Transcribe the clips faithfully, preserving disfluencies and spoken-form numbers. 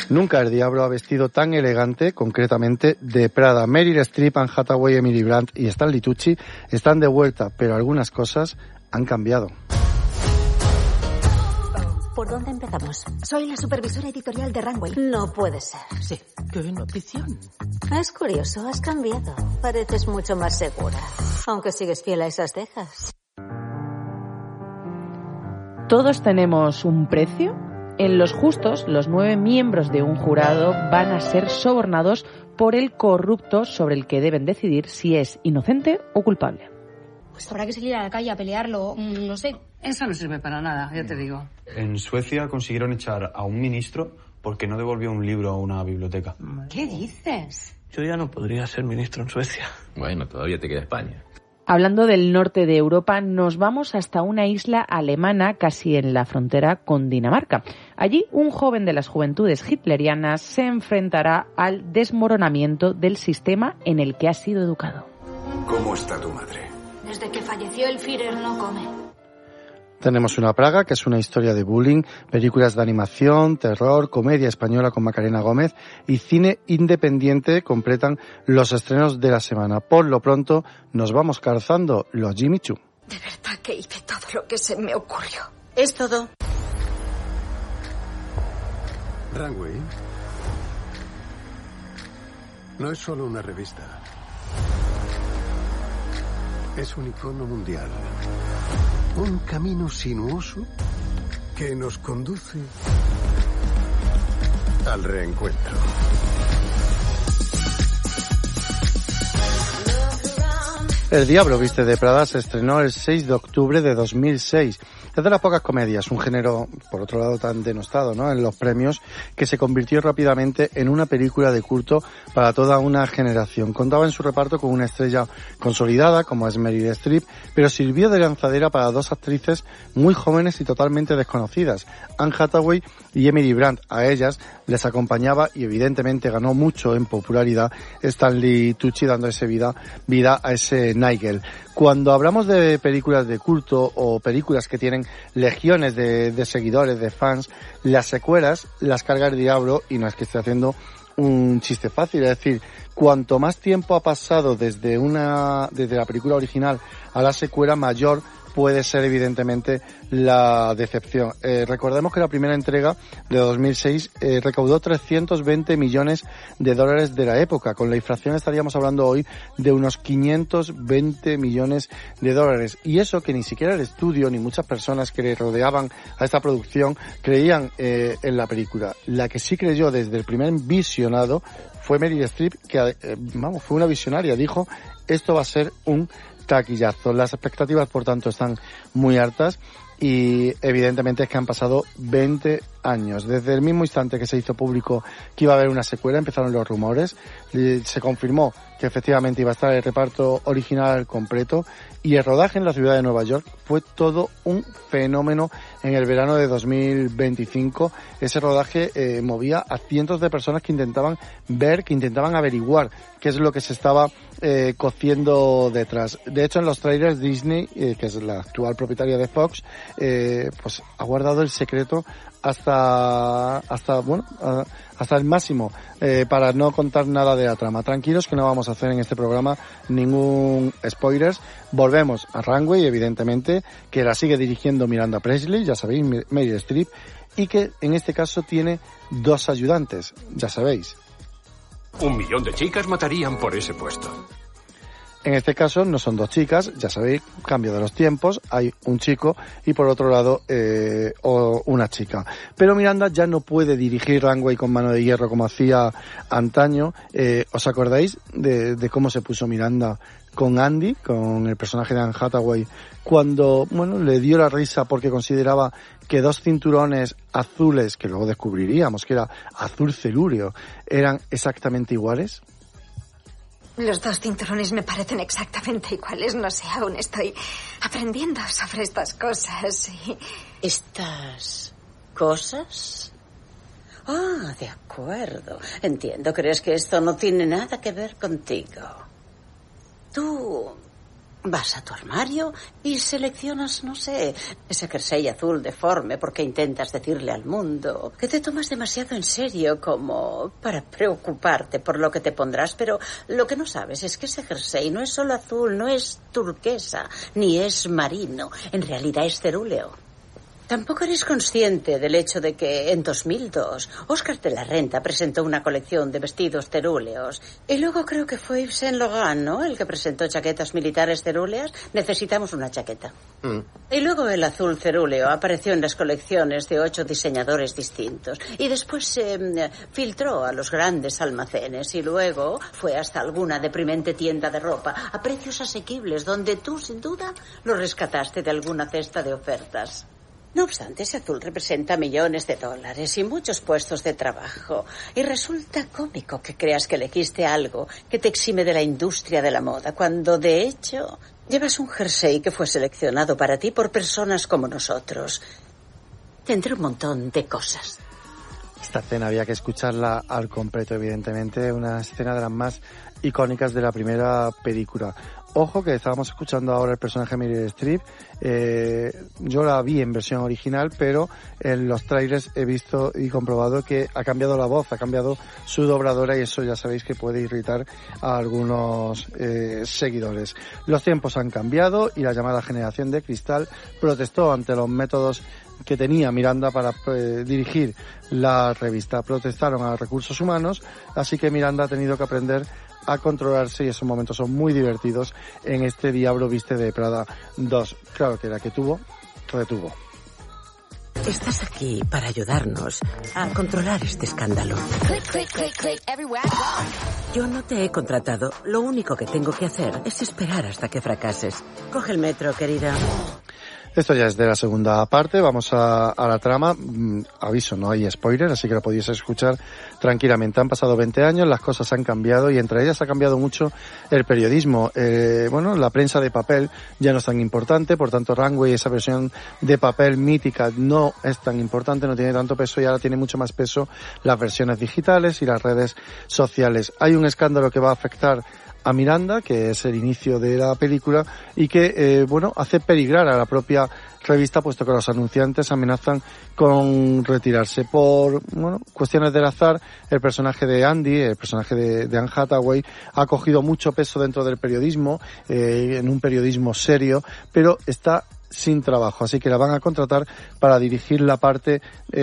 Nunca el diablo ha vestido tan elegante, concretamente de Prada. Meryl Streep, Anne Hathaway, Emily Blunt y Stanley Tucci están de vuelta, pero algunas cosas han cambiado. ¿Por dónde empezamos? Soy la supervisora editorial de Runway. No puede ser. Sí, qué notición. Es curioso, has cambiado. Pareces mucho más segura, aunque sigues fiel a esas cejas. ¿Todos tenemos un precio? En Los Justos, los nueve miembros de un jurado van a ser sobornados por el corrupto sobre el que deben decidir si es inocente o culpable. Pues habrá que salir a la calle a pelearlo, no sé. Eso no sirve para nada, ya te digo. En Suecia consiguieron echar a un ministro porque no devolvió un libro a una biblioteca. ¿Qué dices? Yo ya no podría ser ministro en Suecia. Bueno, todavía te queda España. Hablando del norte de Europa, nos vamos hasta una isla alemana casi en la frontera con Dinamarca. Allí, un joven de las juventudes hitlerianas se enfrentará al desmoronamiento del sistema en el que ha sido educado. ¿Cómo está tu madre? Desde que falleció el Führer no come. Tenemos Una Praga, que es una historia de bullying, películas de animación, terror, comedia española con Macarena Gómez y cine independiente completan los estrenos de la semana. Por lo pronto, nos vamos calzando los Jimmy Choo. De verdad que hice todo lo que se me ocurrió. Es todo. Runway no es solo una revista. Es un icono mundial. Un camino sinuoso que nos conduce al reencuentro. El Diablo viste de Prada se estrenó el seis de octubre de dos mil seis. Es de las pocas comedias, un género, por otro lado, tan denostado, ¿no?, en los premios, que se convirtió rápidamente en una película de culto para toda una generación. Contaba en su reparto con una estrella consolidada, como es Meryl Streep, pero sirvió de lanzadera para dos actrices muy jóvenes y totalmente desconocidas, Anne Hathaway y Emily Blunt. A ellas les acompañaba y evidentemente ganó mucho en popularidad Stanley Tucci, dando ese vida, vida a ese Nigel. Cuando hablamos de películas de culto o películas que tienen legiones de, de seguidores, de fans, las secuelas las carga el diablo, y no es que esté haciendo un chiste fácil, es decir, cuanto más tiempo ha pasado desde una, desde la película original a la secuela, mayor puede ser evidentemente la decepción. Eh, recordemos que la primera entrega de dos mil seis eh, recaudó trescientos veinte millones de dólares de la época. Con la inflación estaríamos hablando hoy de unos quinientos veinte millones de dólares. Y eso que ni siquiera el estudio ni muchas personas que le rodeaban a esta producción creían eh, en la película. La que sí creyó desde el primer visionado fue Meryl Streep, que eh, vamos, fue una visionaria. Dijo, esto va a ser un taquillazo. Las expectativas, por tanto, están muy altas y evidentemente es que han pasado veinte años. Desde el mismo instante que se hizo público que iba a haber una secuela, empezaron los rumores, se confirmó que efectivamente iba a estar el reparto original completo y el rodaje en la ciudad de Nueva York fue todo un fenómeno en el verano de dos mil veinticinco. Ese rodaje eh, movía a cientos de personas que intentaban ver, que intentaban averiguar qué es lo que se estaba eh, cociendo detrás. De hecho, en los trailers Disney, eh, que es la actual propietaria de Fox, eh, pues ha guardado el secreto hasta hasta bueno hasta el máximo eh, para no contar nada de la trama. Tranquilos que no vamos a hacer en este programa ningún spoilers. Volvemos a Runway, evidentemente, que la sigue dirigiendo Miranda Presley, ya sabéis, Meryl Streep, y que en este caso tiene dos ayudantes, ya sabéis. Un millón de chicas matarían por ese puesto. En este caso no son dos chicas, ya sabéis, cambio de los tiempos, hay un chico y por otro lado eh, o una chica. Pero Miranda ya no puede dirigir Runway con mano de hierro como hacía antaño. Eh, ¿Os acordáis de, de cómo se puso Miranda con Andy, con el personaje de Anne Hathaway, cuando bueno le dio la risa porque consideraba que dos cinturones azules, que luego descubriríamos que era azul celúreo, eran exactamente iguales? Los dos cinturones me parecen exactamente iguales. No sé, aún estoy aprendiendo sobre estas cosas. Y... ¿Estas cosas? Ah, de acuerdo. Entiendo. ¿Crees que esto no tiene nada que ver contigo? Tú Vas a tu armario y seleccionas, no sé, ese jersey azul deforme porque intentas decirle al mundo que te tomas demasiado en serio como para preocuparte por lo que te pondrás, pero lo que no sabes es que ese jersey no es solo azul, no es turquesa, ni es marino, en realidad es cerúleo. Tampoco eres consciente del hecho de que en dos mil dos Oscar de la Renta presentó una colección de vestidos cerúleos. Y luego creo que fue Yves Saint Laurent, ¿no?, el que presentó chaquetas militares cerúleas. Necesitamos una chaqueta. Mm. Y luego el azul cerúleo apareció en las colecciones de ocho diseñadores distintos. Y después se eh, filtró a los grandes almacenes. Y luego fue hasta alguna deprimente tienda de ropa a precios asequibles, donde tú, sin duda, lo rescataste de alguna cesta de ofertas. No obstante, ese azul representa millones de dólares y muchos puestos de trabajo. Y resulta cómico que creas que elegiste algo que te exime de la industria de la moda, cuando de hecho llevas un jersey que fue seleccionado para ti por personas como nosotros. Tendré un montón de cosas. Esta escena había que escucharla al completo, evidentemente. Una escena de las más icónicas de la primera película. Ojo que estábamos escuchando ahora el personaje de Meryl Streep. Eh, yo la vi en versión original, pero en los trailers he visto y comprobado que ha cambiado la voz, ha cambiado su dobladora, y eso ya sabéis que puede irritar a algunos eh, seguidores. Los tiempos han cambiado y la llamada generación de cristal protestó ante los métodos que tenía Miranda para eh, dirigir la revista. Protestaron a recursos humanos, así que Miranda ha tenido que aprender a controlarse, y esos momentos son muy divertidos en este Diablo Viste de Prada dos. Claro que la que tuvo, retuvo. Estás aquí para ayudarnos a controlar este escándalo. Yo no te he contratado. Lo único que tengo que hacer es esperar hasta que fracases. Coge el metro, querida. Esto ya es de la segunda parte, vamos a, a la trama. Mm, aviso, no hay spoiler, así que lo podéis escuchar tranquilamente. Han pasado veinte años, las cosas han cambiado y entre ellas ha cambiado mucho el periodismo. Eh, bueno, la prensa de papel ya no es tan importante, por tanto Runway, esa versión de papel mítica, no es tan importante, no tiene tanto peso, y ahora tiene mucho más peso las versiones digitales y las redes sociales. Hay un escándalo que va a afectar a Miranda, que es el inicio de la película, y que, eh, bueno, hace peligrar a la propia revista, puesto que los anunciantes amenazan con retirarse. Por, bueno, cuestiones del azar, el personaje de Andy, el personaje de, de Anne Hathaway, ha cogido mucho peso dentro del periodismo, eh, en un periodismo serio, pero está sin trabajo, así que la van a contratar para dirigir la parte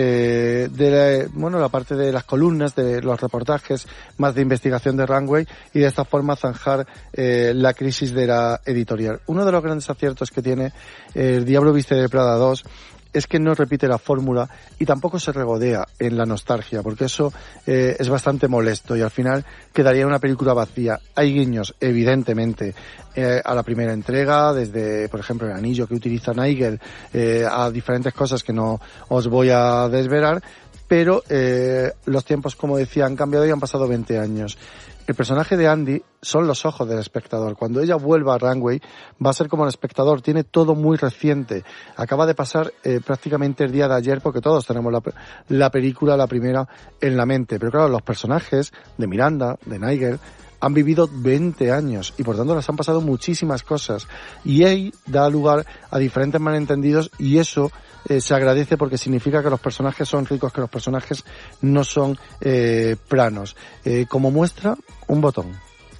eh, de la, bueno, la parte de las columnas, de los reportajes más de investigación de Runway, y de esta forma zanjar eh, la crisis de la editorial. Uno de los grandes aciertos que tiene El Diablo Viste de Prada dos es que no repite la fórmula y tampoco se regodea en la nostalgia, porque eso eh, es bastante molesto y al final quedaría una película vacía. Hay guiños, evidentemente, eh, a la primera entrega, desde, por ejemplo, el anillo que utiliza Nigel, eh, a diferentes cosas que no os voy a desvelar, pero eh, los tiempos, como decía, han cambiado y han pasado veinte años. El personaje de Andy son los ojos del espectador. Cuando ella vuelva a Runway va a ser como el espectador, tiene todo muy reciente. Acaba de pasar eh, prácticamente el día de ayer, porque todos tenemos la, la película, la primera, en la mente. Pero claro, los personajes de Miranda, de Nigel, han vivido veinte años y por tanto les han pasado muchísimas cosas. Y ahí da lugar a diferentes malentendidos, y eso eh, se agradece porque significa que los personajes son ricos, que los personajes no son eh, planos. Eh, como muestra, un botón.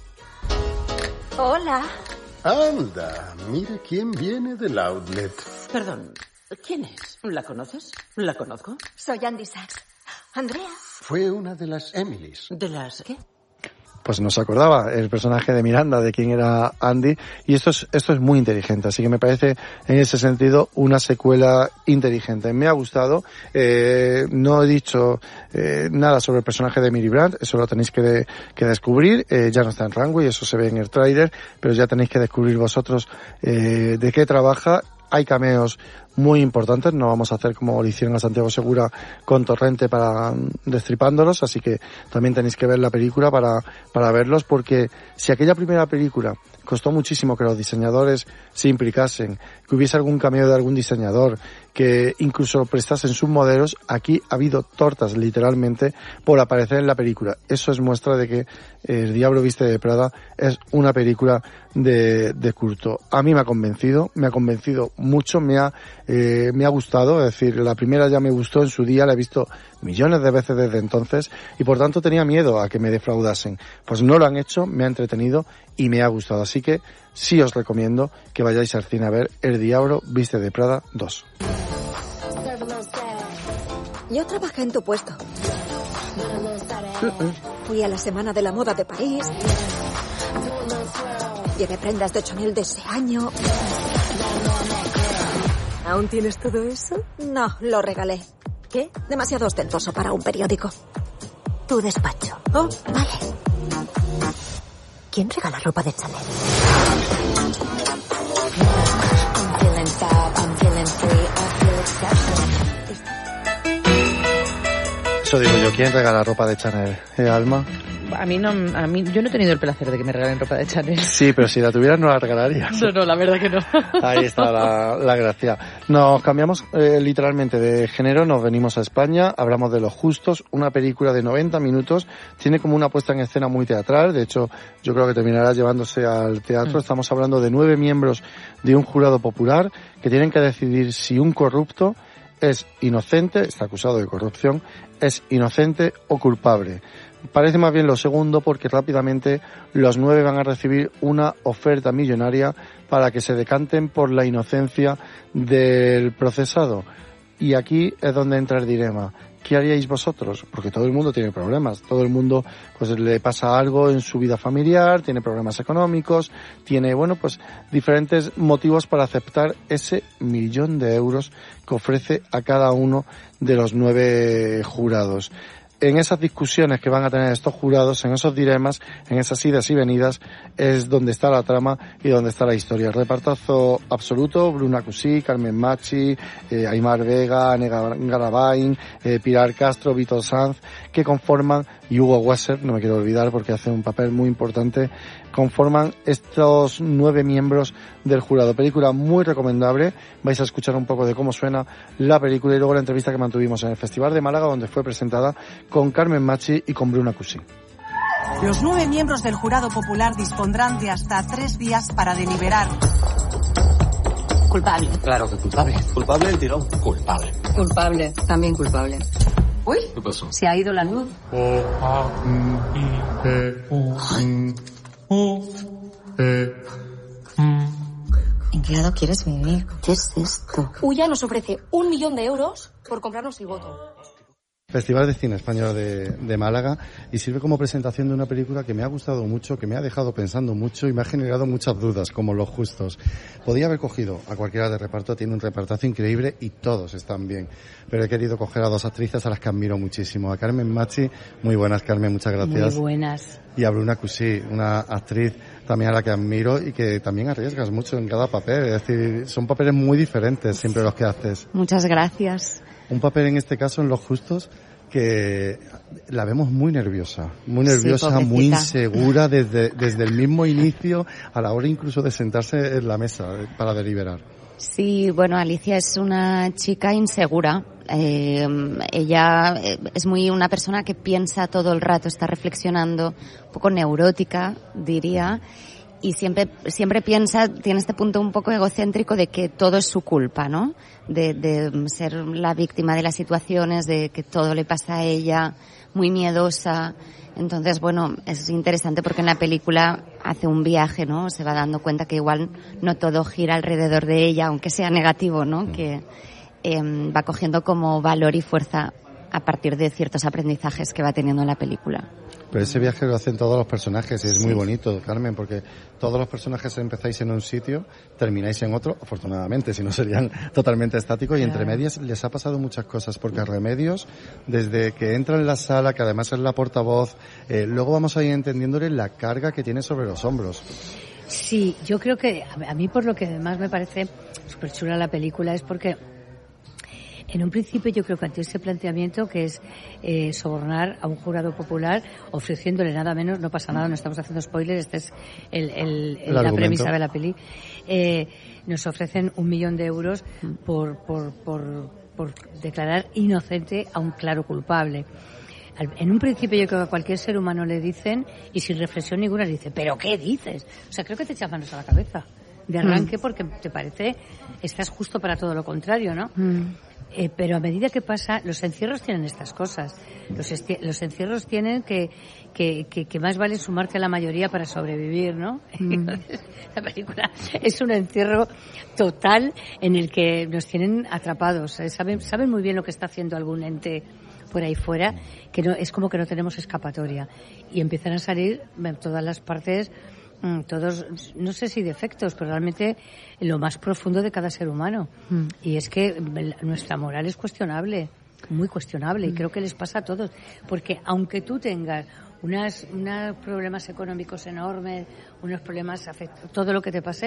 Hola. Anda, mira quién viene del outlet. Perdón, ¿quién es? ¿La conoces? ¿La conozco? Soy Andy Sachs. Andrea. Fue una de las Emilys. ¿De las qué? Pues no se acordaba el personaje de Miranda de quién era Andy, y esto es esto es muy inteligente, así que me parece en ese sentido una secuela inteligente. Me ha gustado, eh, no he dicho eh, nada sobre el personaje de Emily Blunt, eso lo tenéis que, de, que descubrir, eh, ya no está en Runway, eso se ve en el tráiler, pero ya tenéis que descubrir vosotros eh, de qué trabaja. Hay cameos muy importantes. No vamos a hacer como lo hicieron a Santiago Segura con Torrente para destripándolos, así que también tenéis que ver la película para, para verlos, porque si aquella primera película costó muchísimo que los diseñadores se implicasen, que hubiese algún cameo de algún diseñador, que incluso prestasen sus modelos, aquí ha habido tortas literalmente por aparecer en la película. Eso es muestra de que El Diablo Viste de Prada es una película de, de culto. A mí me ha convencido, me ha convencido mucho, me ha, eh, me ha gustado, es decir, la primera ya me gustó en su día, la he visto millones de veces desde entonces y por tanto tenía miedo a que me defraudasen. Pues no lo han hecho, me ha entretenido y me ha gustado. Así que sí os recomiendo que vayáis al cine a ver El Diablo Viste de Prada dos. Yo trabajé en tu puesto. Fui a la Semana de la Moda de París. Llevé prendas de Chanel de ese año. ¿Aún tienes todo eso? No, lo regalé. ¿Qué? Demasiado ostentoso para un periódico. Tu despacho. Oh, vale. ¿Quién regala ropa de Chanel? Eso digo yo, ¿quién regala ropa de Chanel? ¿Eh, Alma? A mí no, a mí, yo no he tenido el placer de que me regalen ropa de Chanel. Sí, pero si la tuvieras no la regalarías. No, no, la verdad que no. Ahí está la, la gracia. Nos cambiamos eh, literalmente de género, nos venimos a España, hablamos de Los Justos, una película de noventa minutos, tiene como una puesta en escena muy teatral, de hecho yo creo que terminará llevándose al teatro. Mm. Estamos hablando de nueve miembros de un jurado popular que tienen que decidir si un corrupto es inocente, está acusado de corrupción, es inocente o culpable. Parece más bien lo segundo porque rápidamente los nueve van a recibir una oferta millonaria para que se decanten por la inocencia del procesado. Y aquí es donde entra el dilema. ¿Qué haríais vosotros? Porque todo el mundo tiene problemas, todo el mundo pues le pasa algo en su vida familiar, tiene problemas económicos, tiene, bueno, pues diferentes motivos para aceptar ese millón de euros que ofrece a cada uno de los nueve jurados. En esas discusiones que van a tener estos jurados, en esos dilemas, en esas idas y venidas, es donde está la trama y donde está la historia. El repartazo absoluto: Bruna Cusí, Carmen Machi, eh, Aimar Vega, Ane Garabay, eh, Pilar Castro, Vítor Sanz, que conforman, y Hugo Weser, no me quiero olvidar porque hace un papel muy importante, conforman estos nueve miembros del jurado. Película muy recomendable, vais a escuchar un poco de cómo suena la película y luego la entrevista que mantuvimos en el Festival de Málaga, donde fue presentada con Carmen Machi y con Bruna Cusí. Los nueve miembros del jurado popular dispondrán de hasta tres días para deliberar. Culpable. Claro que culpable. Culpable del tirón. Culpable. Culpable. También culpable. Uy, ¿qué pasó? Se ha ido la luz. ¿En qué lado quieres vivir? ¿Qué es esto? Uya nos ofrece un millón de euros por comprarnos el voto. Festival de Cine Español de, de Málaga, y sirve como presentación de una película que me ha gustado mucho, que me ha dejado pensando mucho y me ha generado muchas dudas, como Los Justos. Podía haber cogido a cualquiera de reparto, tiene un repartazo increíble y todos están bien, pero he querido coger a dos actrices a las que admiro muchísimo, a Carmen Machi. Muy buenas, Carmen, muchas gracias. Muy buenas. Y a Bruna Cusí, una actriz también a la que admiro y que también arriesgas mucho en cada papel, es decir, son papeles muy diferentes siempre los que haces. Muchas gracias. Un papel en este caso en Los Justos que la vemos muy nerviosa, muy nerviosa, sí, muy insegura desde, desde el mismo inicio, a la hora incluso de sentarse en la mesa para deliberar. Sí, bueno, Alicia es una chica insegura. Eh, ella es muy una persona que piensa todo el rato, está reflexionando, un poco neurótica, diría. Y siempre, siempre piensa, tiene este punto un poco egocéntrico de que todo es su culpa, ¿no? De, de ser la víctima de las situaciones, de que todo le pasa a ella, muy miedosa. Entonces, bueno, es interesante porque en la película hace un viaje, ¿no? Se va dando cuenta que igual no todo gira alrededor de ella, aunque sea negativo, ¿no? Que eh, va cogiendo como valor y fuerza a partir de ciertos aprendizajes que va teniendo en la película. Pero ese viaje lo hacen todos los personajes y es sí. muy bonito, Carmen, porque todos los personajes empezáis en un sitio, termináis en otro, afortunadamente, si no serían totalmente estáticos, y entre medias les ha pasado muchas cosas, porque a Remedios, desde que entra en la sala, que además es la portavoz, eh, luego vamos a ir entendiéndole la carga que tiene sobre los hombros. Sí, yo creo que a mí por lo que además me parece súper chula la película es porque en un principio yo creo que ante ese planteamiento que es eh, sobornar a un jurado popular ofreciéndole nada menos, no pasa nada, no estamos haciendo spoilers, este es el, el, el, la premisa de la peli, eh, nos ofrecen un millón de euros por, por, por, por declarar inocente a un claro culpable. En un principio yo creo que a cualquier ser humano le dicen, y sin reflexión ninguna, le dice, ¿pero qué dices? O sea, creo que te echas manos a la cabeza de arranque porque te parece, estás justo para todo lo contrario, ¿no? Mm. Eh, pero a medida que pasa, los encierros tienen estas cosas. Los, esti- los encierros tienen que, que, que, que más vale sumarte a la mayoría para sobrevivir, ¿no? Mm. La película es un encierro total en el que nos tienen atrapados. ¿eh? Saben, saben muy bien lo que está haciendo algún ente por ahí fuera, que no, es como que no tenemos escapatoria. Y empiezan a salir todas las partes, todos, no sé si defectos, pero realmente lo más profundo de cada ser humano. Mm. Y es que nuestra moral es cuestionable, muy cuestionable, mm. y creo que les pasa a todos. Porque aunque tú tengas unas, unos problemas económicos enormes, unos problemas, todo lo que te pase,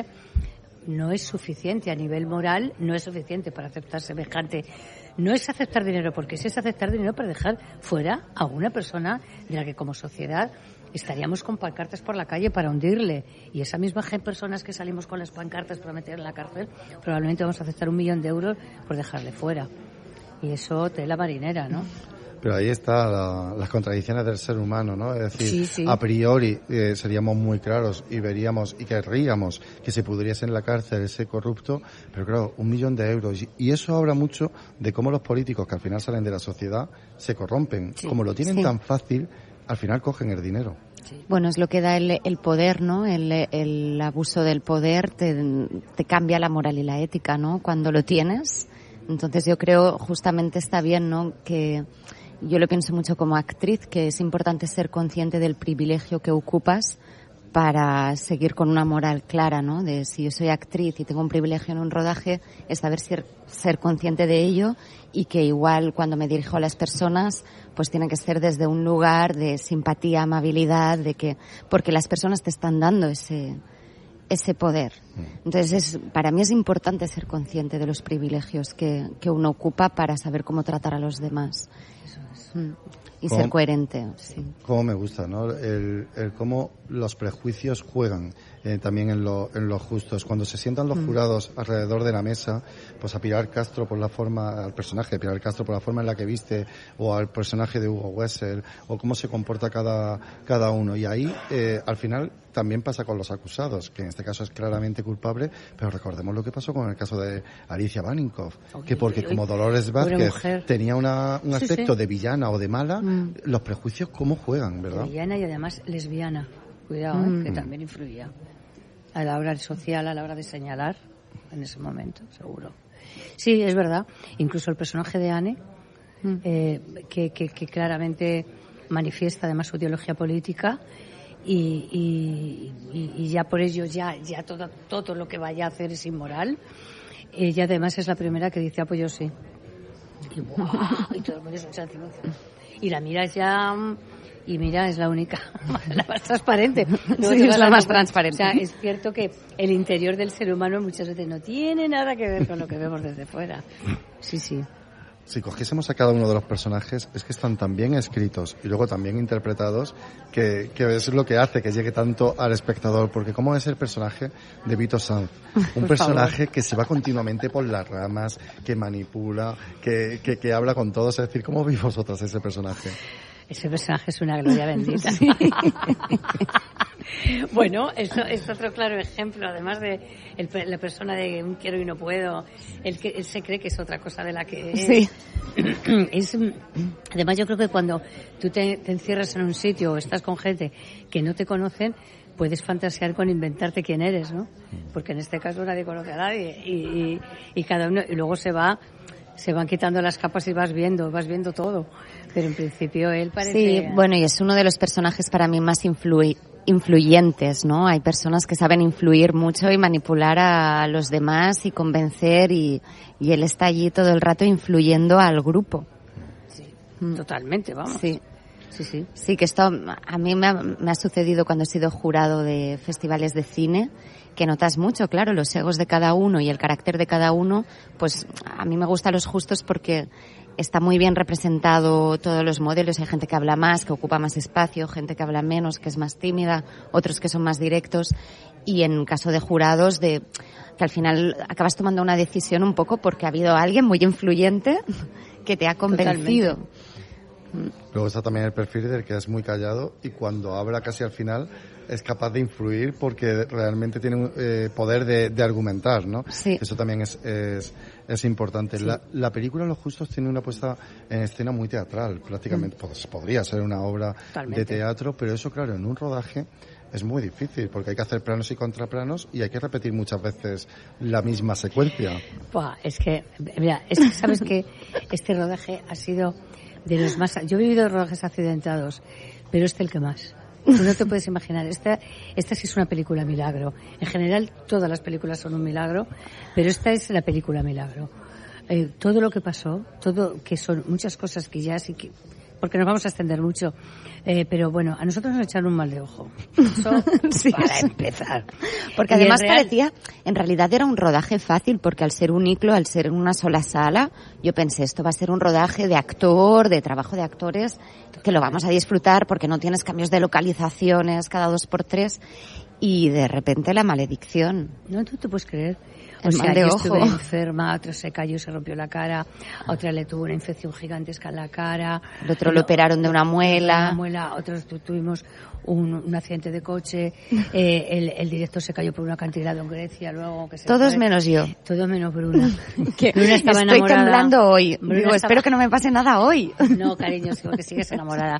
no es suficiente a nivel moral, no es suficiente para aceptar semejante. No es aceptar dinero, porque si es aceptar dinero para dejar fuera a una persona de la que como sociedad estaríamos con pancartas por la calle para hundirle. Y esa misma personas que salimos con las pancartas para meter en la cárcel, probablemente vamos a aceptar un millón de euros por dejarle fuera. Y eso tela marinera, ¿no? Pero ahí está la, las contradicciones del ser humano, ¿no? Es decir, sí, sí. a priori eh, seríamos muy claros y veríamos y querríamos que se pudriese en la cárcel ese corrupto, pero claro, un millón de euros. Y, y eso habla mucho de cómo los políticos que al final salen de la sociedad se corrompen. Sí, como lo tienen sí. tan fácil, al final cogen el dinero. Sí. Bueno, es lo que da el, el poder, ¿no? El, el abuso del poder te, te cambia la moral y la ética, ¿no? Cuando lo tienes. Entonces yo creo justamente está bien, ¿no? Que yo lo pienso mucho como actriz, que es importante ser consciente del privilegio que ocupas para seguir con una moral clara, ¿no? De si yo soy actriz y tengo un privilegio en un rodaje, es saber ser, ser consciente de ello y que igual cuando me dirijo a las personas, pues tiene que ser desde un lugar de simpatía, amabilidad, de que, porque las personas te están dando ese, ese poder. Entonces es, para mí es importante ser consciente de los privilegios que, que uno ocupa para saber cómo tratar a los demás. Y ser coherente, sí. Cómo me gusta, ¿no? El, el cómo los prejuicios juegan eh, también en, lo, en los justos. Cuando se sientan los mm. jurados alrededor de la mesa, pues a Pilar Castro por la forma, al personaje de Pilar Castro por la forma en la que viste, o al personaje de Hugo Wessel, o cómo se comporta cada, cada uno. Y ahí, eh, al final, también pasa con los acusados, que en este caso es claramente culpable, pero recordemos lo que pasó con el caso de Alicia Baninkoff, okay, que porque como Dolores Vázquez tenía una, un aspecto sí, sí. de villana o de mala, mm. los prejuicios cómo juegan, ¿verdad? Villana y además lesbiana, cuidado, mm. ¿eh? Que también influía a la hora social, a la hora de señalar en ese momento, seguro. Sí, es verdad, incluso el personaje de Anne, mm. eh, que, que, que claramente manifiesta además su ideología política, Y, y, y ya por ello ya ya todo todo lo que vaya a hacer es inmoral. Ella además es la primera que dice, ah, pues yo sí. Y, wow, y todo el mundo se echa encima. Y la miras ya, y mira, es la única, la más transparente. No, sí, es la más transparente. O sea, es cierto que el interior del ser humano muchas veces no tiene nada que ver con lo que vemos desde fuera. Sí, sí. Si cogiésemos a cada uno de los personajes, es que están tan bien escritos y luego tan bien interpretados que, que es lo que hace que llegue tanto al espectador. Porque ¿cómo es el personaje de Vito Sanz? Un por personaje favor. Que se va continuamente por las ramas, que manipula, que, que, que habla con todos. Es decir, ¿cómo veis vosotras ese personaje? Ese personaje es una gloria bendita. Sí. Bueno, eso es otro claro ejemplo, además de el, la persona de un quiero y no puedo, el que él se cree que es otra cosa de la que es. Sí. es además yo creo que cuando tú te, te encierras en un sitio o estás con gente que no te conocen, puedes fantasear con inventarte quién eres, ¿no? Porque en este caso nadie conoce a nadie y, y, y cada uno, y luego se va se van quitando las capas y vas viendo, vas viendo todo. Pero en principio él parece... Sí, bueno, y es uno de los personajes para mí más influi- influyentes, ¿no? Hay personas que saben influir mucho y manipular a los demás y convencer y, y él está allí todo el rato influyendo al grupo. Sí, mm. totalmente, vamos. Sí. Sí, sí. Sí, que esto a mí me ha, me ha sucedido cuando he sido jurado de festivales de cine, que notas mucho, claro, los egos de cada uno y el carácter de cada uno. Pues a mí me gustan los justos porque está muy bien representado todos los modelos. Hay gente que habla más, que ocupa más espacio, gente que habla menos, que es más tímida, otros que son más directos. Y en caso de jurados, de que al final acabas tomando una decisión un poco porque ha habido alguien muy influyente que te ha convencido. Totalmente. Luego está también el perfil del que es muy callado y cuando habla casi al final es capaz de influir porque realmente tiene un eh, poder de, de argumentar, ¿no? Sí. Eso también es, es, es importante. Sí. La, la película Los Justos tiene una puesta en escena muy teatral, prácticamente. Mm. Pues, podría ser una obra Totalmente. de teatro, pero eso, claro, en un rodaje es muy difícil porque hay que hacer planos y contraplanos y hay que repetir muchas veces la misma secuencia. Buah, es que, mira, es que sabes que este rodaje ha sido de los más... Yo he vivido rodajes accidentados, pero este el que más. Tú no te puedes imaginar. Esta, esta sí es una película milagro. En general, todas las películas son un milagro, pero esta es la película milagro. Eh, todo lo que pasó, todo, que son muchas cosas que ya sí que... Porque nos vamos a extender mucho. Eh, pero bueno, a nosotros nos echaron un mal de ojo. Eso sí, para empezar. Porque y además real... parecía, en realidad era un rodaje fácil, porque al ser un iclo, al ser una sola sala, yo pensé, esto va a ser un rodaje de actor, de trabajo de actores, que lo vamos a disfrutar porque no tienes cambios de localizaciones cada dos por tres. Y de repente la maledicción. No, tú te puedes creer. O sea, yo estuve enferma, otro se cayó y se rompió la cara, a otra le tuvo una infección gigantesca en la cara. El otro lo operaron de una muela. Una muela, otros tuvimos un, un accidente de coche, eh, el, el director se cayó por un acantilado en Grecia, luego que se Todos fue. menos yo. Todos menos Bruna. que Bruna estaba Estoy enamorada. temblando hoy. Bruna Digo, estaba... espero que no me pase nada hoy. No, cariño, sigo que sigues enamorada.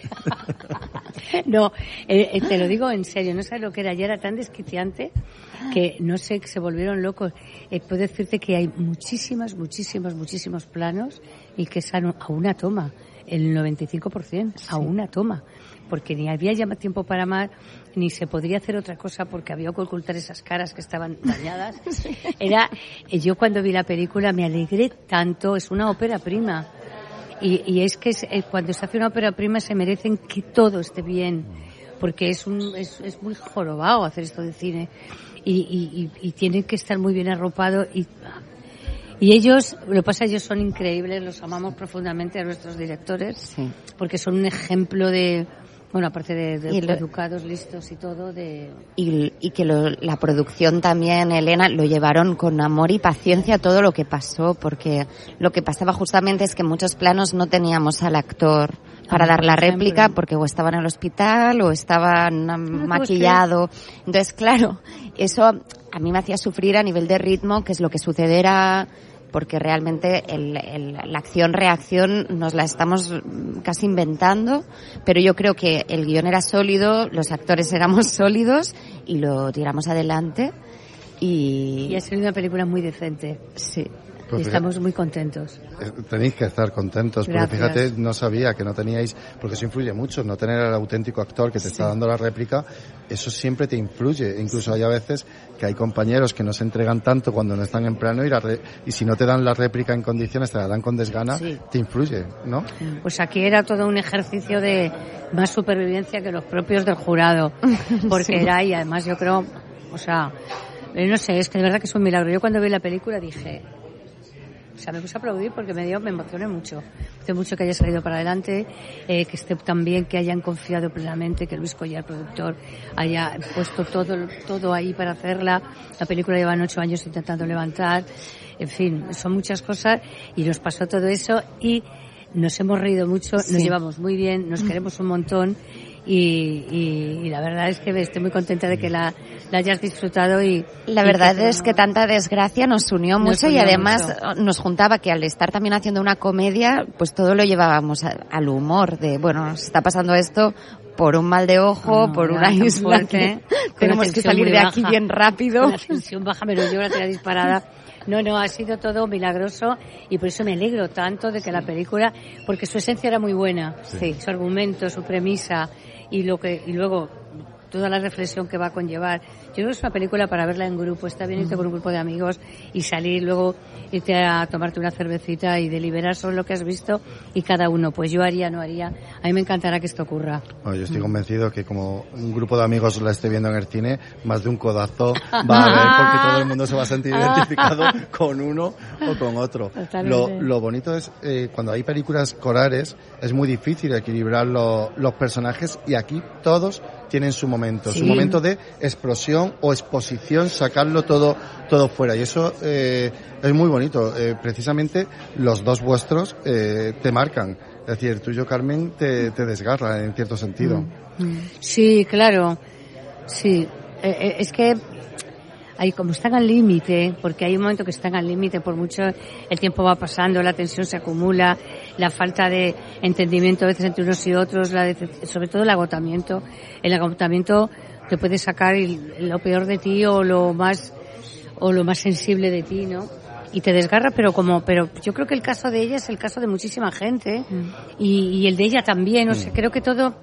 No, eh, eh, te lo digo en serio, no sabes lo que era. Ya era tan desquiciante que no sé, que se volvieron locos. Eh, puedo decirte que hay muchísimas, muchísimos, muchísimos planos y que es a una toma, el noventa y cinco por ciento, a una toma. Porque ni había ya tiempo para más, ni se podría hacer otra cosa porque había que ocultar esas caras que estaban dañadas. Sí. Era, eh, yo cuando vi la película me alegré tanto, es una ópera prima. Y, y es que es, eh, cuando se hace una ópera prima se merecen que todo esté bien, porque es un es, es muy jorobado hacer esto de cine y, y, y, y tienen que estar muy bien arropados y y ellos, lo que pasa, ellos son increíbles, los amamos profundamente a nuestros directores, sí. Porque son un ejemplo de, bueno, aparte de, de lo, educados, listos y todo, de... Y, y que lo, la producción también, Elena, lo llevaron con amor y paciencia todo lo que pasó, porque lo que pasaba justamente es que en muchos planos no teníamos al actor para ah, dar la réplica, ejemplo. Porque o estaba en el hospital o estaba no, maquillado. Entonces, claro, eso a mí me hacía sufrir a nivel de ritmo, que es lo que sucederá, porque realmente el, el, la acción-reacción nos la estamos casi inventando, pero yo creo que el guión era sólido, los actores éramos sólidos y lo tiramos adelante. Y, y ha sido una película muy decente. Sí. Pues y estamos muy contentos. Tenéis que estar contentos, porque Gracias. Fíjate, no sabía que no teníais, porque eso influye mucho, no tener al auténtico actor que te sí. está dando la réplica, eso siempre te influye. Incluso sí. hay a veces que hay compañeros que no se entregan tanto cuando no están en plano y, la re, y si no te dan la réplica en condiciones, te la dan con desgana, sí. te influye, ¿no? Pues aquí era todo un ejercicio de más supervivencia que los propios del jurado, porque sí. era, y además yo creo, o sea, no sé, es que de verdad que es un milagro. Yo cuando vi la película dije... O sea, me puse a aplaudir porque me dio, me emocioné mucho. Me emocioné mucho que haya salido para adelante, eh, que esté también, que hayan confiado plenamente, que Luis Collar, productor, haya puesto todo, todo ahí para hacerla. La película llevan ocho años intentando levantar. En fin, son muchas cosas y nos pasó todo eso y nos hemos reído mucho, sí. nos llevamos muy bien, nos queremos un montón. Y, y, y la verdad es que estoy muy contenta de que la, la hayas disfrutado y... La y verdad que es que tanta desgracia nos unió nos mucho unió y además mucho. Nos juntaba que al estar también haciendo una comedia, pues todo lo llevábamos a, al humor de, bueno, nos está pasando esto por un mal de ojo, no, por una isla que tenemos que salir de aquí bien rápido. Con la tensión baja, me lo llevo la tela disparada. No, no, ha sido todo milagroso y por eso me alegro tanto de que sí. la película, porque su esencia era muy buena, sí. su argumento, su premisa y lo que y luego toda la reflexión que va a conllevar. Yo creo que es una película para verla en grupo, está bien irte con un grupo de amigos y salir, luego irte a tomarte una cervecita y deliberar sobre lo que has visto y cada uno, pues yo haría, no haría. A mí me encantará que esto ocurra. Bueno, yo estoy convencido que como un grupo de amigos la esté viendo en el cine, más de un codazo va a haber porque todo el mundo se va a sentir identificado con uno o con otro. Lo, lo bonito es eh, cuando hay películas corales es muy difícil equilibrar lo, los personajes y aquí todos tienen su momento, sí. su momento de explosión o exposición, sacarlo todo todo fuera y eso eh, es muy bonito. Eh, precisamente los dos vuestros eh, te marcan, es decir, el tuyo, Carmen, te, te desgarra en cierto sentido. Sí, claro, sí, eh, es que hay como están al límite, porque hay un momento que están al límite, por mucho el tiempo va pasando, la tensión se acumula, la falta de entendimiento a veces entre unos y otros, la de, sobre todo el agotamiento. El agotamiento te puede sacar el, lo peor de ti o lo más o lo más sensible de ti, ¿no? Y te desgarra, pero como, pero yo creo que el caso de ella es el caso de muchísima gente mm. y, y el de ella también. O sea, creo que todo.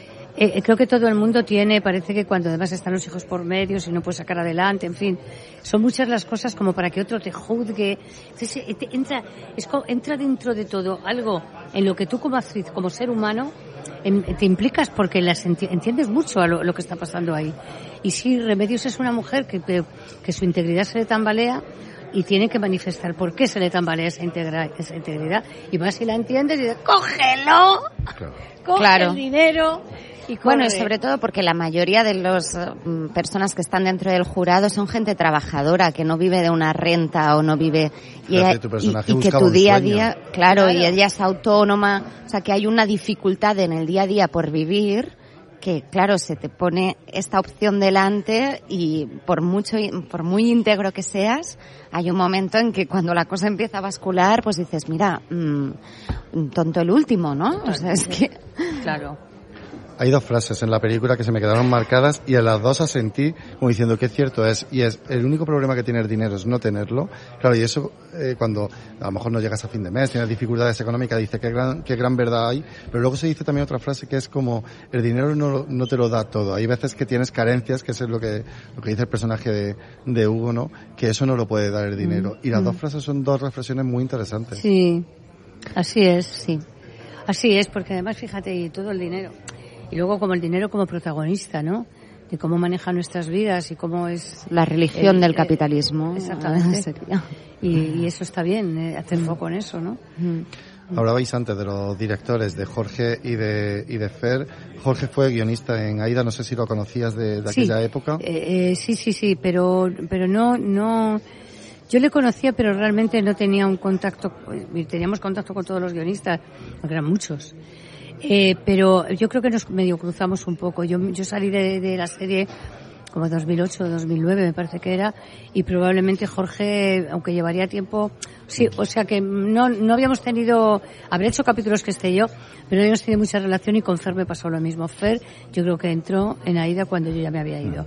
Eh, creo que todo el mundo tiene, parece que cuando además están los hijos por medio, si no puedes sacar adelante, en fin, son muchas las cosas como para que otro te juzgue. Entonces, te entra, es como, entra dentro de todo algo en lo que tú como actriz, como ser humano, en, te implicas porque las enti- entiendes mucho a lo, lo que está pasando ahí. Y sí, Remedios es una mujer que, que, que su integridad se le tambalea y tiene que manifestar por qué se le tambalea esa, integra- esa integridad. Y vas y la entiendes y dices, ¡cógelo! Claro. Coge claro. el dinero. Y bueno, y sobre todo porque la mayoría de las um, personas que están dentro del jurado son gente trabajadora, que no vive de una renta o no vive... Y, y, y que tu día a día, claro, claro, y ella es autónoma, o sea que hay una dificultad en el día a día por vivir, que claro, se te pone esta opción delante y por mucho, por muy íntegro que seas, hay un momento en que cuando la cosa empieza a bascular, pues dices, mira, mmm, tonto el último, ¿no? O sea, es que... Claro. Hay dos frases en la película que se me quedaron marcadas y en las dos asentí como diciendo que cierto es, y es el único problema que tiene el dinero es no tenerlo. Claro, y eso eh, cuando a lo mejor no llegas a fin de mes, tienes dificultades económicas, dice qué gran, qué gran verdad hay, pero luego se dice también otra frase que es como el dinero no, no te lo da todo. Hay veces que tienes carencias, que eso es lo que, lo que dice el personaje de, de Hugo, ¿no? Que eso no lo puede dar el dinero. Y las mm. dos frases son dos reflexiones muy interesantes. Sí, así es, sí. Así es, porque además, fíjate, y todo el dinero... Y luego como el dinero como protagonista, ¿no? De cómo maneja nuestras vidas y cómo es... La religión el, del capitalismo. Eh, exactamente. Y, y eso está bien, eh, hacer foco en eso, ¿no? Mm. Hablabais antes de los directores, de Jorge y de y de Fer. Jorge fue guionista en Aída, no sé si lo conocías de, de sí, aquella época. Eh, eh, sí, sí, sí, pero, pero no... no Yo le conocía, pero realmente no tenía un contacto... Teníamos contacto con todos los guionistas, porque eran muchos. Eh, pero yo creo que nos medio cruzamos un poco. Yo, yo salí de, de la serie como dos mil ocho o dos mil nueve me parece que era, y probablemente Jorge, aunque llevaría tiempo, sí, o sea que no, no habíamos tenido, habré hecho capítulos que esté yo, pero no habíamos tenido mucha relación y con Fer me pasó lo mismo. Fer, yo creo que entró en Aída cuando yo ya me había ido.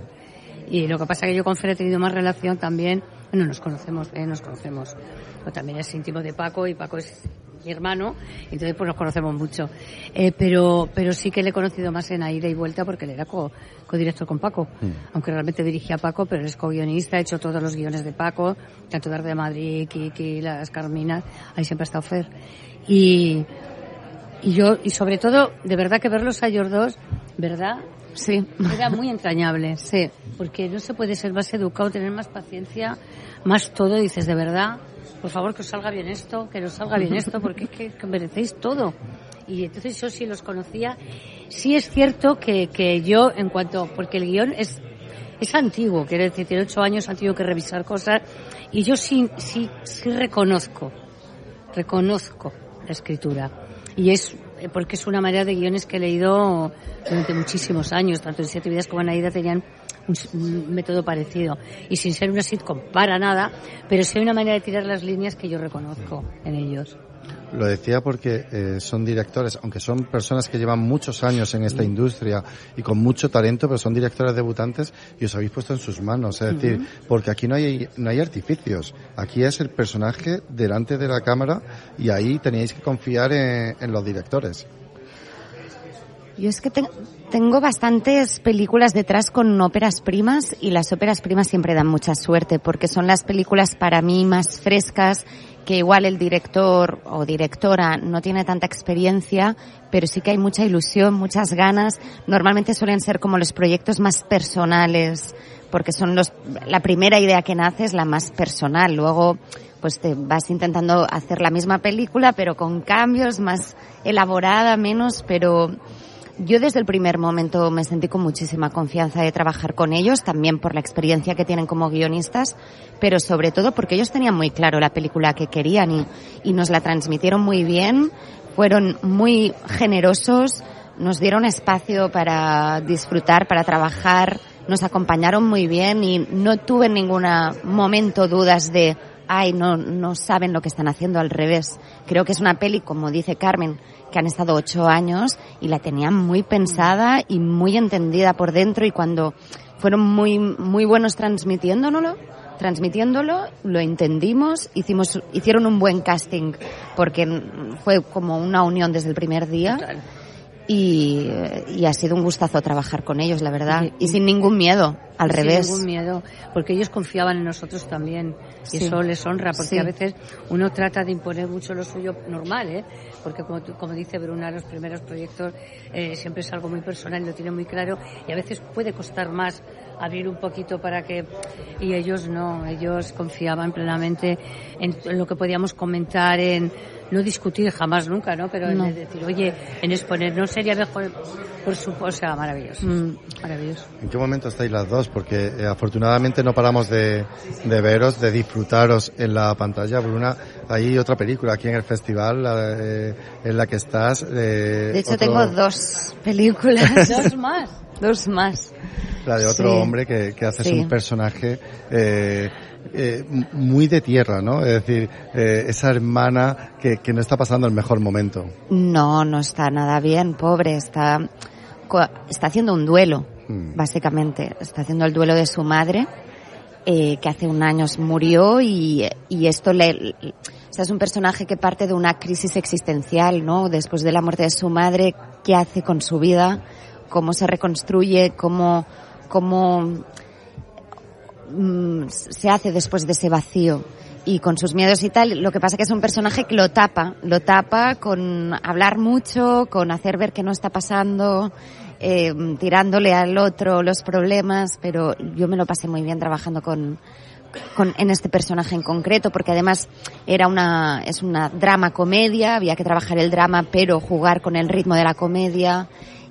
Y lo que pasa es que yo con Fer he tenido más relación también, bueno, nos conocemos, eh, nos conocemos. Pero también es íntimo de Paco y Paco es mi hermano, entonces pues nos conocemos mucho. Eh, pero pero sí que le he conocido más en Aída y Vuelta porque él era co, co-director con Paco. Mm. Aunque realmente dirigía a Paco, pero él es co-guionista, ha hecho todos los guiones de Paco, tanto Dar de Madrid, Kiki, Las Carminas, ahí siempre ha estado Fer. Y, y yo, y sobre todo, de verdad que verlos a ellos dos, ¿verdad? Sí. Era muy entrañable, sí. Porque no se puede ser más educado, tener más paciencia, más todo, dices, de verdad, por favor que os salga bien esto, que os salga bien esto, porque es que, que merecéis todo. Y entonces yo sí los conocía. Sí es cierto que, que yo, en cuanto, porque el guión es, es antiguo, quiero decir, tiene ocho años, han tenido que revisar cosas, y yo sí, sí, sí reconozco, reconozco la escritura. Y es, porque es una manera de guiones que he leído durante muchísimos años, tanto en Siete Vidas como en Aída tenían un método parecido, y sin ser una sitcom para nada, pero sí hay una manera de tirar las líneas que yo reconozco en ellos. Lo decía porque eh, son directores, aunque son personas que llevan muchos años en esta industria y con mucho talento, pero son directores debutantes y os habéis puesto en sus manos, es decir, uh-huh. porque aquí no hay no hay artificios, aquí es el personaje delante de la cámara y ahí teníais que confiar en, en los directores. Yo es que te- tengo bastantes películas detrás con óperas primas y las óperas primas siempre dan mucha suerte porque son las películas para mí más frescas, que igual el director o directora no tiene tanta experiencia, pero sí que hay mucha ilusión, muchas ganas. Normalmente suelen ser como los proyectos más personales, porque son los, la primera idea que nace es la más personal. Luego, pues te vas intentando hacer la misma película, pero con cambios, más elaborada, menos, pero yo desde el primer momento me sentí con muchísima confianza de trabajar con ellos, también por la experiencia que tienen como guionistas, pero sobre todo porque ellos tenían muy claro la película que querían y, y nos la transmitieron muy bien, fueron muy generosos, nos dieron espacio para disfrutar, para trabajar, nos acompañaron muy bien y no tuve en ningún momento dudas de ay, no, no saben lo que están haciendo, al revés. Creo que es una peli, como dice Carmen, que han estado ocho años y la tenían muy pensada y muy entendida por dentro y cuando fueron muy, muy buenos transmitiéndolo, transmitiéndolo, lo entendimos, hicimos, hicieron un buen casting porque fue como una unión desde el primer día. Y, y ha sido un gustazo trabajar con ellos, la verdad. Y, y sin ningún miedo, al sin revés. Sin ningún miedo, porque ellos confiaban en nosotros también. Y Sí. eso les honra, porque Sí. a veces uno trata de imponer mucho lo suyo normal, ¿eh? Porque como, tú- como dice Bruna, los primeros proyectos eh, siempre es algo muy personal y lo tiene muy claro. Y a veces puede costar más abrir un poquito para que... Y ellos no, ellos confiaban plenamente en, en lo que podíamos comentar, en... No discutir jamás, nunca, ¿no? Pero No. en decir, oye, en exponer, ¿no sería mejor? Por supuesto, o sea, maravilloso. Mm. Maravilloso. ¿En qué momento estáis las dos? Porque eh, afortunadamente no paramos de, de veros, de disfrutaros en la pantalla. Bruna, hay otra película aquí en el festival la, eh, en la que estás. Eh, De hecho, otro- tengo dos películas. Dos más. Dos más. La de otro Sí. hombre que, que haces Sí. un personaje eh, eh, muy de tierra, ¿no? Es decir, eh, esa hermana que, que no está pasando el mejor momento. No, no está nada bien, pobre. Está, co- está haciendo un duelo, Hmm. básicamente. Está haciendo el duelo de su madre, eh, que hace un año murió y, y esto le... O sea, es un personaje que parte de una crisis existencial, ¿no? Después de la muerte de su madre, ¿qué hace con su vida? ¿Cómo se reconstruye? ¿Cómo, cómo mm, se hace después de ese vacío? Y con sus miedos y tal, lo que pasa que es un personaje que lo tapa, lo tapa con hablar mucho, con hacer ver que no está pasando, eh, tirándole al otro los problemas, pero yo me lo pasé muy bien trabajando con, con, en este personaje en concreto, porque además era una, es una drama comedia, había que trabajar el drama, pero jugar con el ritmo de la comedia,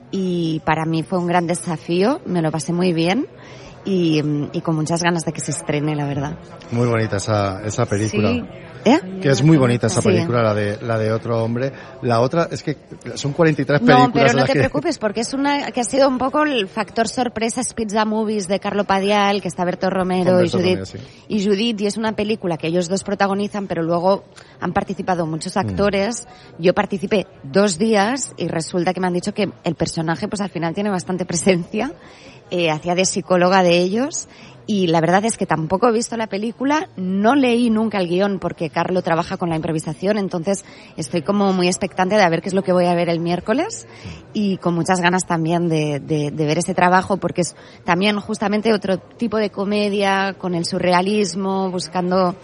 y para mí fue un gran desafío, me lo pasé muy bien. Y, y con muchas ganas de que se estrene, la verdad. Muy bonita esa, esa película. Sí. ¿Eh? Que es muy bonita esa Sí. película, la de la de otro hombre. La otra es que son cuarenta y tres No, películas. pero no las te que... preocupes porque es una que ha sido un poco el factor sorpresa Pizza Movies de Carlo Padial, que está Berto Romero Con y Berto Judith, Romero, sí. y Judith, y es una película que ellos dos protagonizan, pero luego han participado muchos actores. Yo participé dos días y resulta que me han dicho que el personaje pues al final tiene bastante presencia. Eh, hacía de psicóloga de ellos y la verdad es que tampoco he visto la película, no leí nunca el guión porque Carlo trabaja con la improvisación, entonces estoy como muy expectante de ver qué es lo que voy a ver el miércoles y con muchas ganas también de, de, de ver ese trabajo porque es también justamente otro tipo de comedia con el surrealismo, buscando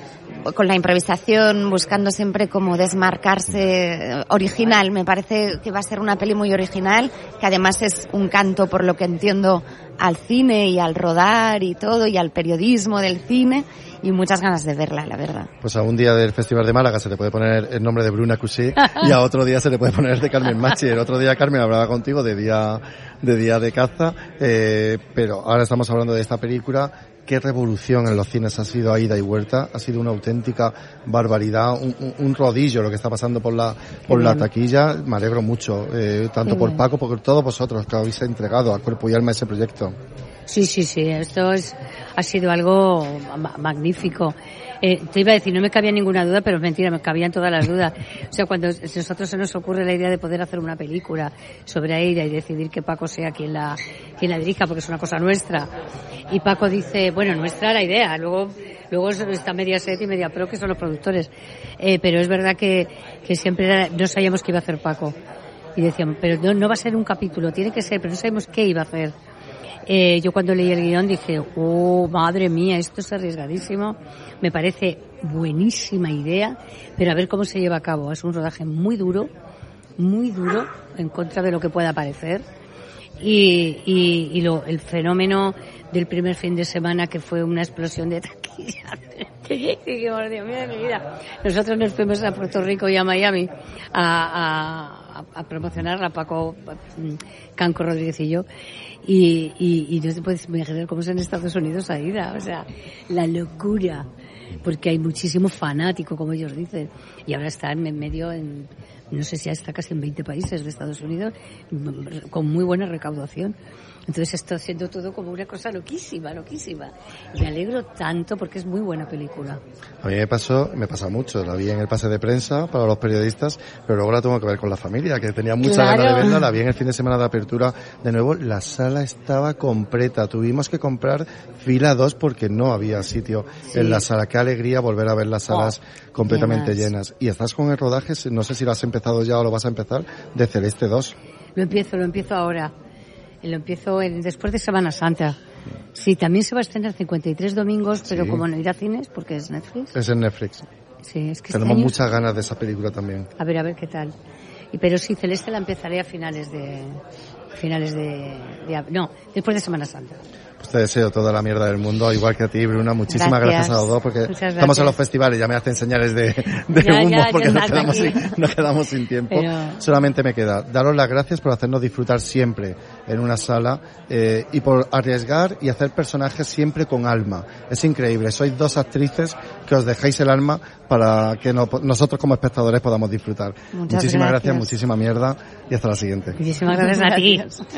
con la improvisación, buscando siempre como desmarcarse, original. Me parece que va a ser una peli muy original, que además es un canto, por lo que entiendo, al cine y al rodar y todo, y al periodismo del cine, y muchas ganas de verla, la verdad. Pues a un día del Festival de Málaga se le puede poner el nombre de Bruna Cuché y a otro día se le puede poner el de Carmen Machi. El otro día, Carmen, hablaba contigo de día de, día de caza, eh, pero ahora estamos hablando de esta película. Qué revolución en los cines ha sido a ida y vuelta, ha sido una auténtica barbaridad, un, un, un rodillo lo que está pasando por la por la taquilla. Me alegro mucho, eh, tanto Qué por bien. Paco, por todos vosotros que habéis entregado a cuerpo y alma ese proyecto. Sí, sí, sí, esto es, ha sido algo ma- magnífico. Eh, te iba a decir, no me cabía ninguna duda, pero es mentira, me cabían todas las dudas. O sea, cuando a nosotros se nos ocurre la idea de poder hacer una película sobre ella y decidir que Paco sea quien la, quien la dirija, porque es una cosa nuestra, y Paco dice, bueno, nuestra la idea, luego, luego está Mediaset y Mediapro, que son los productores, eh, pero es verdad que, que siempre era, no sabíamos qué iba a hacer Paco. Y decían, pero no, no va a ser un capítulo, tiene que ser, pero no sabemos qué iba a hacer. Eh, yo cuando leí el guión dije, oh, madre mía, esto es arriesgadísimo. Me parece buenísima idea, pero a ver cómo se lleva a cabo. Es un rodaje muy duro, muy duro, en contra de lo que pueda parecer. Y, y, y lo, el fenómeno del primer fin de semana, que fue una explosión de taquilla. Y dijimos, Dios mío de mi vida. Nosotros nos fuimos a Puerto Rico y a Miami a, a, a promocionarla, Paco Canco Rodríguez y yo. Y, y, y no te puedes imaginar cómo es en Estados Unidos Aida, o sea, la locura, porque hay muchísimo fanático, como ellos dicen, y ahora están en medio, en, no sé si ya está casi en veinte países de Estados Unidos, con muy buena recaudación. Entonces está haciendo todo como una cosa loquísima, loquísima. Y me alegro tanto porque es muy buena película. A mí me pasó, me pasa mucho. La vi en el pase de prensa para los periodistas, pero luego la tengo que ver con la familia, que tenía mucha Claro. ganas de verla. La vi en el fin de semana de apertura. De nuevo, la sala estaba completa. Tuvimos que comprar fila dos porque no había sitio Sí. en la sala. Qué alegría volver a ver las salas Oh, completamente llenas. llenas. Y estás con el rodaje, no sé si lo has empezado ya o lo vas a empezar, de Celeste dos. Lo empiezo, lo empiezo ahora. Lo empiezo en, después de Semana Santa. Sí, también se va a estrenar cincuenta y tres domingos, pero Sí. como no irá a cines, porque es Netflix. Es en Netflix. Sí, es que este Tenemos año- muchas ganas de esa película también. A ver, a ver qué tal. Y, pero sí, Celeste la empezaré a finales de... Finales de, de ab- no, después de Semana Santa. Pues te deseo toda la mierda del mundo, igual que a ti, Bruna. Muchísimas Gracias. gracias, a los dos, porque Muchas estamos gracias. en los festivales, ya me hacen señales de, de Ya, humo, ya, porque ya nos estás quedamos, aquí. sin, nos quedamos sin tiempo. Pero- Solamente me queda daros las gracias por hacernos disfrutar siempre en una sala eh, y por arriesgar y hacer personajes siempre con alma. Es increíble, sois dos actrices que os dejáis el alma para que no- nosotros como espectadores podamos disfrutar. Muchas Muchísimas gracias. gracias. muchísima mierda y hasta la siguiente. Muchísimas gracias a ti.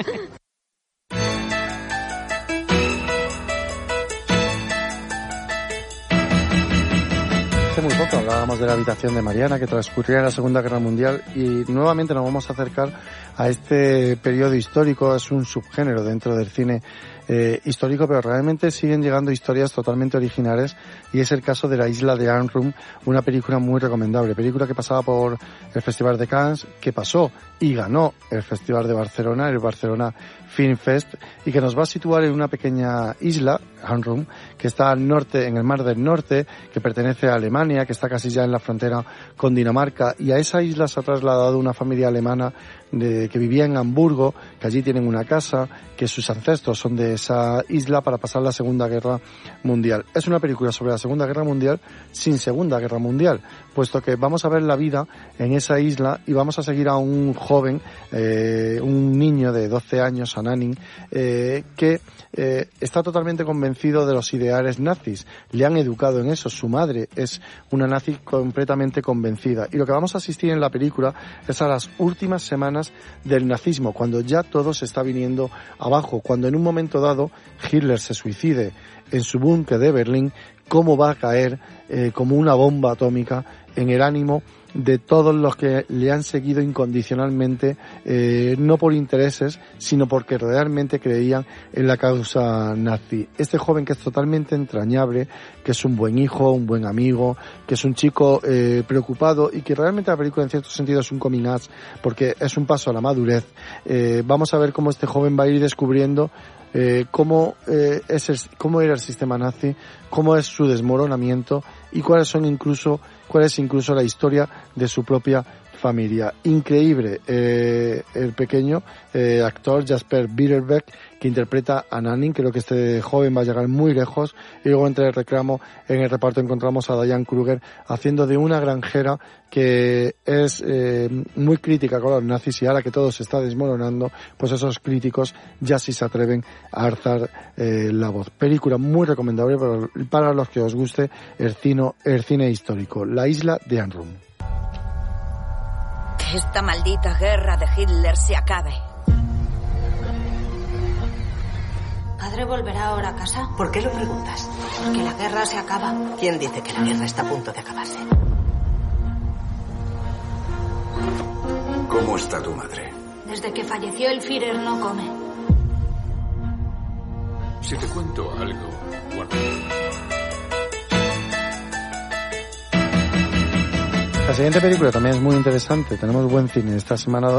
Hace muy poco hablábamos de la habitación de Mariana que transcurría en la Segunda Guerra Mundial y nuevamente nos vamos a acercar a este periodo histórico. Es un subgénero dentro del cine eh, histórico, pero realmente siguen llegando historias totalmente originales y es el caso de La Isla de Arnhem, una película muy recomendable, película que pasaba por el Festival de Cannes, que pasó y ganó el Festival de Barcelona, el Barcelona Film Fest, y que nos va a situar en una pequeña isla, Arnhem, que está al norte, en el Mar del Norte, que pertenece a Alemania, que está casi ya en la frontera con Dinamarca, y a esa isla se ha trasladado una familia alemana de, que vivía en Hamburgo, que allí tienen una casa, que sus ancestros son de esa isla para pasar la Segunda Guerra Mundial. Es una película sobre la Segunda Guerra Mundial sin Segunda Guerra Mundial, puesto que vamos a ver la vida en esa isla y vamos a seguir a un joven, eh, un niño de doce años, Ananin, eh, que eh, está totalmente convencido de los ideales nazis. Le han educado en eso. Su madre es una nazi completamente convencida. Y lo que vamos a asistir en la película es a las últimas semanas del nazismo, cuando ya todo se está viniendo abajo, cuando en un momento dado Hitler se suicide en su búnker de Berlín, cómo va a caer eh, como una bomba atómica en el ánimo de todos los que le han seguido incondicionalmente, eh, no por intereses, sino porque realmente creían en la causa nazi. Este joven que es totalmente entrañable, que es un buen hijo, un buen amigo, que es un chico eh, preocupado y que realmente la película en cierto sentido es un coming out, porque es un paso a la madurez. Eh, vamos a ver cómo este joven va a ir descubriendo Eh, cómo, eh, es el, cómo era el sistema nazi, cómo es su desmoronamiento y cuáles son incluso, cuál es incluso la historia de su propia familia. Increíble eh, el pequeño eh, actor Jasper Biederbeck que interpreta a Ananin. Creo que este joven va a llegar muy lejos. Y luego entre el reclamo, en el reparto encontramos a Diane Kruger haciendo de una granjera que es eh, muy crítica con los nazis, y ahora que todo se está desmoronando, pues esos críticos ya sí se atreven a alzar eh, la voz. Película muy recomendable para, para los que os guste el cine, el cine histórico. La Isla de Arnhem. Que esta maldita guerra de Hitler se acabe. ¿Padre volverá ahora a casa? ¿Por qué lo preguntas? Porque la guerra se acaba. ¿Quién dice que la guerra está a punto de acabarse? ¿Cómo está tu madre? Desde que falleció el Führer no come. Si te cuento algo, bueno. La siguiente película también es muy interesante. Tenemos buen cine esta semana.